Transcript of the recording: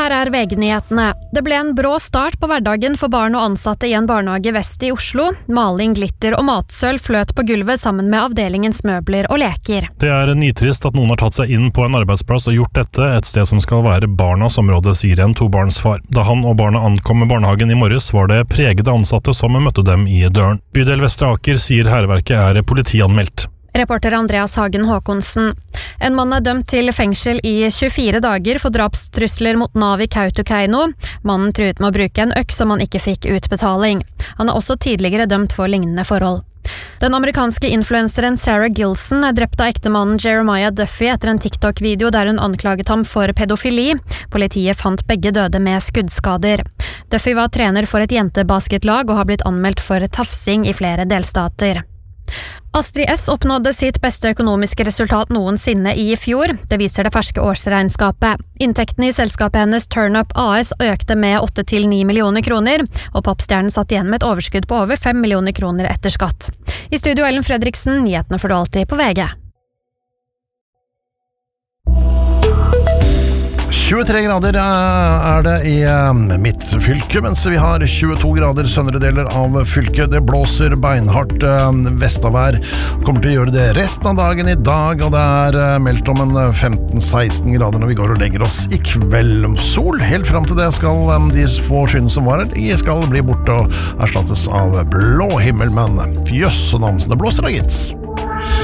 Her VG-nyhetene. Det ble en brå start på hverdagen for barn og ansatte i en barnehage vest i Oslo. Maling, glitter og matsøl fløt på gulvet sammen med avdelingens møbler og leker. Det nitrist at noen har tatt seg inn på en arbeidsplass og gjort dette, et sted som skal være barnas område, sier en tobarnsfar. Da han og barna ankom barnehagen i morges, var det pregede ansatte som møtte dem i døren. Bydel Vestre Aker sier hærverket politianmeldt. Reporter Andreas Hagen Håkonsen. En mann dømt til fengsel i 24 dager for drapstrusler mot Nav i Kautokeino. Mannen truet med å bruke en øks som han ikke fikk utbetaling. Han også tidligere dømt for lignende forhold. Den amerikanske influenseren Sarah Gilson drepte av ektemannen Jeremiah Duffy etter en TikTok-video der hun anklaget ham for pedofili. Politiet fant begge døde med skuddskader. Duffy var trener for et jentebasketlag og har blitt anmeldt for tafsing i flere delstater. Astrid S oppnådde sitt beste økonomiske resultat noensinne i fjor. Det viser det ferske årsregnskapet. Inntektene i selskapet hennes Turnup AS økte med 8–9 millioner kroner, og popstjernen satt igjen med et overskudd på over 5 millioner kroner etter skatt. I studio Ellen Fredriksen, nyhetene får du alltid på VG. 23 grader det i mitt fylke, mens vi har 22 grader søndre deler av fylket. Det blåser beinhardt vestavær. Kommer til å gjøre det resten av dagen i dag, og det meldt om en 15–16 grader når vi går og legger oss i kveld. Sol, helt frem til det skal de få skyene som var her, de skal bli borte og erstattes av blå himmel, men jøsse navn, det blåser da gitt.